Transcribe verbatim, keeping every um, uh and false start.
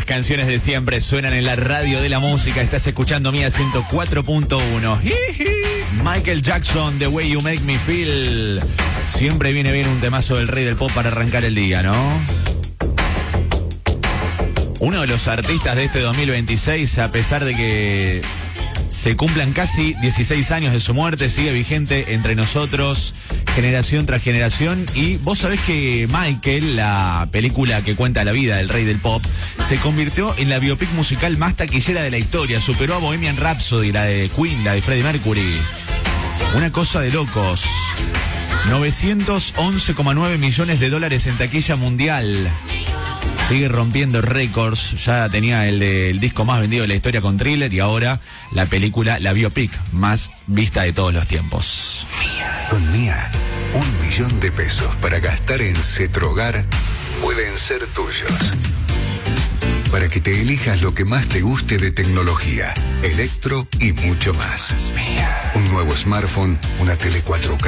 canciones de siempre suenan en la radio de la música. Estás escuchando Mía ciento cuatro punto uno. Michael Jackson, The Way You Make Me Feel. Siempre viene bien un temazo del rey del pop para arrancar el día, ¿no? Uno de los artistas de este dos mil veintiséis, a pesar de que se cumplan casi dieciséis años de su muerte, sigue vigente entre nosotros, generación tras generación. Y vos sabés que Michael, la película que cuenta la vida del rey del pop, se convirtió en la biopic musical más taquillera de la historia. Superó a Bohemian Rhapsody, la de Queen, la de Freddie Mercury. Una cosa de locos. novecientos once coma nueve millones de dólares en taquilla mundial. Sigue rompiendo récords. Ya tenía el, de, el disco más vendido de la historia con Thriller, y ahora la película, la biopic más vista de todos los tiempos. Mía. Con Mía, un millón de pesos para gastar en Cetrogar pueden ser tuyos. Para que te elijas lo que más te guste de tecnología, electro y mucho más. Mía. Un nuevo smartphone, una tele cuatro K.